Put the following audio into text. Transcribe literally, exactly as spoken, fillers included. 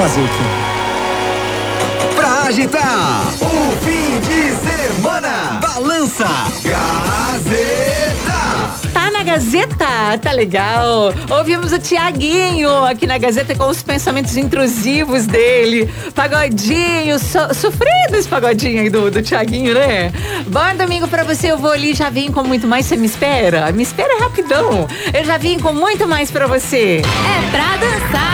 fazer o quê? Pra agitar o fim de semana, balança Gazeta. Tá na Gazeta, tá legal. Ouvimos o Tiaguinho aqui na Gazeta com os pensamentos intrusivos dele. Pagodinho, so, sofrido esse pagodinho aí do, do Tiaguinho, né? Bom domingo pra você, eu vou ali, já vim com muito mais, você me espera? Me espera rapidão. Eu já vim com muito mais pra você. É pra dançar.